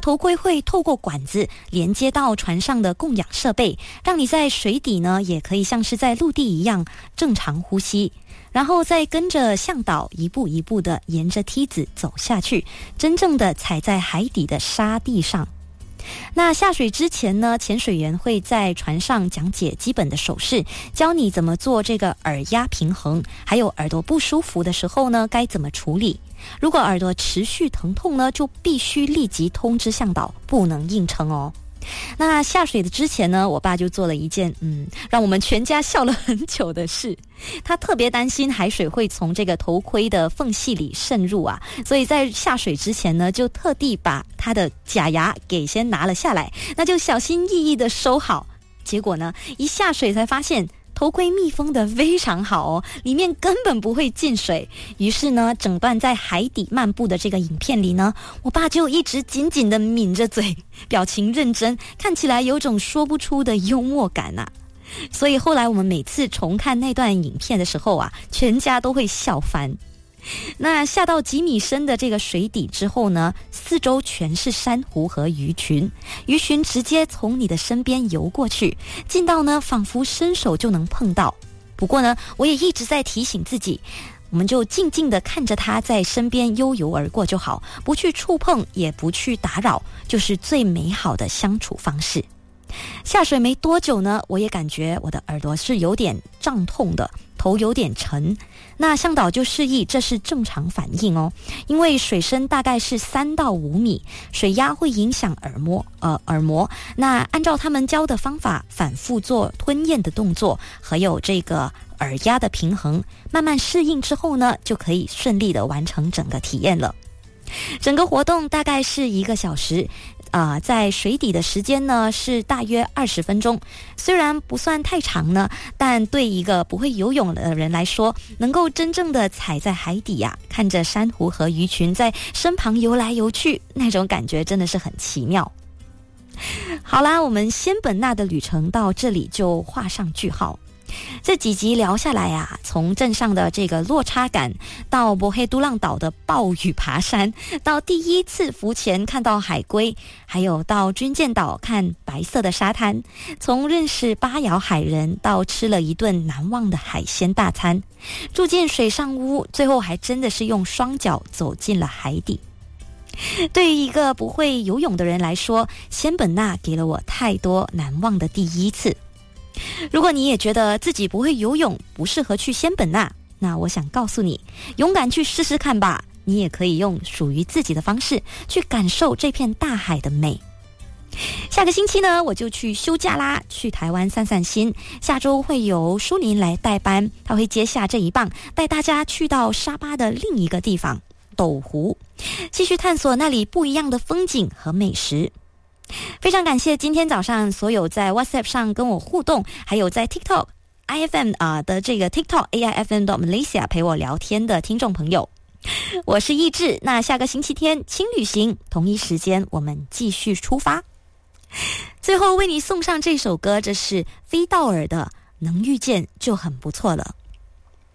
头盔会透过管子连接到船上的供氧设备，让你在水底呢也可以像是在陆地一样正常呼吸，然后再跟着向导一步一步的沿着梯子走下去，真正的踩在海底的沙地上。那下水之前呢，潜水员会在船上讲解基本的手势，教你怎么做这个耳压平衡，还有耳朵不舒服的时候呢该怎么处理。如果耳朵持续疼痛呢，就必须立即通知向导，不能硬撑哦。那下水的之前呢，我爸就做了一件让我们全家笑了很久的事。他特别担心海水会从这个头盔的缝隙里渗入啊，所以在下水之前呢，就特地把他的假牙给先拿了下来，那就小心翼翼的收好。结果呢，一下水才发现头盔密封的非常好哦，里面根本不会进水。于是呢，整段在海底漫步的这个影片里呢，我爸就一直紧紧的抿着嘴，表情认真，看起来有种说不出的幽默感啊。所以后来我们每次重看那段影片的时候啊，全家都会笑翻。那下到几米深的这个水底之后呢，四周全是珊瑚和鱼群，鱼群直接从你的身边游过去，近到呢仿佛伸手就能碰到。不过呢，我也一直在提醒自己，我们就静静地看着它在身边悠游而过就好，不去触碰，也不去打扰，就是最美好的相处方式。下水没多久呢，我也感觉我的耳朵是有点胀痛的，头有点沉。那向导就示意这是正常反应哦，因为水深大概是3到5米，水压会影响耳膜。那按照他们教的方法，反复做吞咽的动作，还有这个耳压的平衡，慢慢适应之后呢，就可以顺利的完成整个体验了。整个活动大概是1个小时。在水底的时间呢是大约20分钟，虽然不算太长呢，但对一个不会游泳的人来说，能够真正的踩在海底啊，看着珊瑚和鱼群在身旁游来游去，那种感觉真的是很奇妙。好啦，我们仙本那的旅程到这里就画上句号。这几集聊下来啊，从镇上的这个落差感，到博黑都浪岛的暴雨爬山，到第一次浮潜看到海龟，还有到军舰岛看白色的沙滩，从认识巴瑶海人到吃了一顿难忘的海鲜大餐，住进水上屋，最后还真的是用双脚走进了海底。对于一个不会游泳的人来说，仙本那给了我太多难忘的第一次。如果你也觉得自己不会游泳，不适合去仙本那，那我想告诉你，勇敢去试试看吧，你也可以用属于自己的方式去感受这片大海的美。下个星期呢，我就去休假啦，去台湾散散心。下周会由舒宁来代班，他会接下这一棒，带大家去到沙巴的另一个地方斗湖，继续探索那里不一样的风景和美食。非常感谢今天早上所有在 WhatsApp 上跟我互动，还有在 TikTok IFM 的这个 TikTok AIFM.Malaysia 陪我聊天的听众朋友。我是意志，那下个星期天轻旅行同一时间我们继续出发。最后为你送上这首歌，这是飞道尔的《能遇见就很不错了》。